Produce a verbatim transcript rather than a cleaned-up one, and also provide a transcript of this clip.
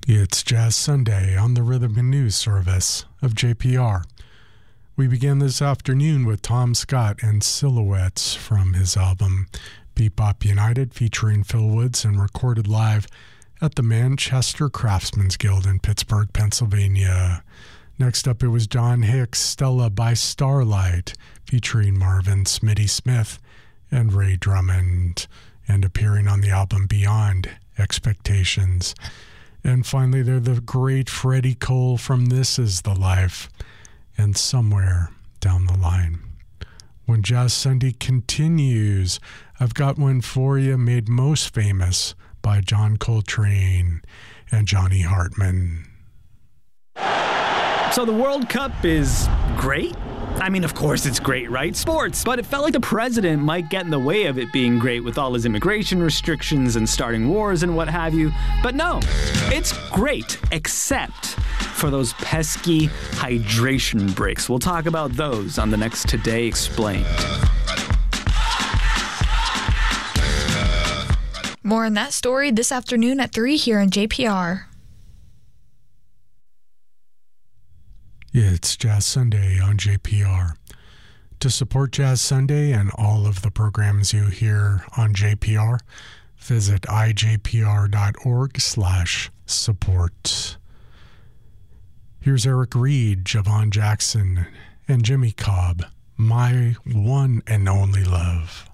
It's Jazz Sunday on the Rhythm and News service of J P R. We begin this afternoon with Tom Scott and Silhouettes from his album Bebop United, featuring Phil Woods and recorded live at the Manchester Craftsmen's Guild in Pittsburgh, Pennsylvania. Next up, it was John Hicks' Stella by Starlight, featuring Marvin Smitty Smith and Ray Drummond, and appearing on the album Beyond Expectations. And finally, they're the great Freddie Cole from This Is the Life, and Somewhere Down the Line. When Jazz Sunday continues, I've got one for you made most famous by John Coltrane and Johnny Hartman. So the World Cup is great? I mean, of course it's great, right? Sports. But it felt like the president might get in the way of it being great with all his immigration restrictions and starting wars and what have you. But no, it's great, except for those pesky hydration breaks. We'll talk about those on the next Today Explained. More on that story this afternoon at three here on J P R. It's Jazz Sunday on J P R. To support Jazz Sunday and all of the programs you hear on J P R, visit ijpr.org slash support. Here's Eric Reed, Javon Jackson, and Jimmy Cobb, My One and Only Love.